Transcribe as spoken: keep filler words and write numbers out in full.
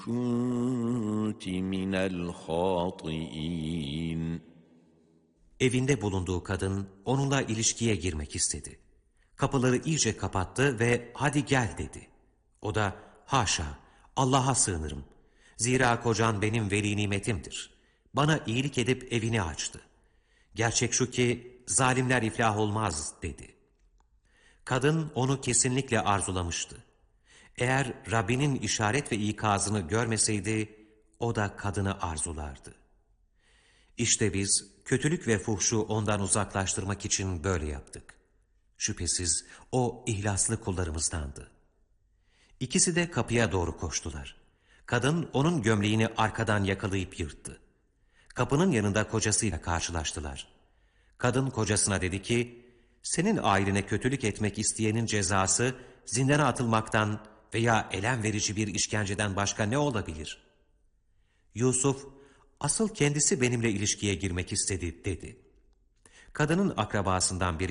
كنت من الخاطئين. Evinde bulunduğu kadın onunla ilişkiye girmek istedi. Kapıları iyice kapattı ve hadi gel dedi. O da haşa Allah'a sığınırım. Zira kocan benim veli nimetimdir. Bana iyilik edip evini açtı. Gerçek şu ki zalimler iflah olmaz dedi. Kadın onu kesinlikle arzulamıştı. Eğer Rabbinin işaret ve ikazını görmeseydi o da kadını arzulardı. İşte biz kötülük ve fuhşu ondan uzaklaştırmak için böyle yaptık. Şüphesiz o ihlaslı kullarımızdandı. İkisi de kapıya doğru koştular. Kadın onun gömleğini arkadan yakalayıp yırttı. Kapının yanında kocasıyla karşılaştılar. Kadın kocasına dedi ki, senin ailene kötülük etmek isteyenin cezası zindana atılmaktan veya elem verici bir işkenceden başka ne olabilir? Yusuf, asıl kendisi benimle ilişkiye girmek istedi dedi. Kadının akrabasından biri,